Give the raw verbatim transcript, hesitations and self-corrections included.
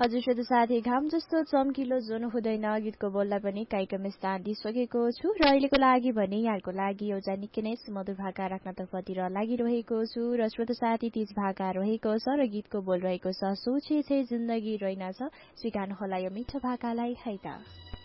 हजुर श्रोता साथी, घाम जस्तो चम्किलो जुन हुँदैन गीतको बोललाई पनि कार्यक्रम स्थान दिइसकेको छु र अहिलेको लागि भने यहाँको लागि एउटा निकै नै सुमधुर भाका राख्नतर्फतिर लागिरहेको छु र श्रोता साथी तीज भाका रहेको छ र गीतको बोल रहेको छ सोचे छे जिन्दगी रहेनछ, स्वीकार्नु होला यो मिठो भाकालाई है त।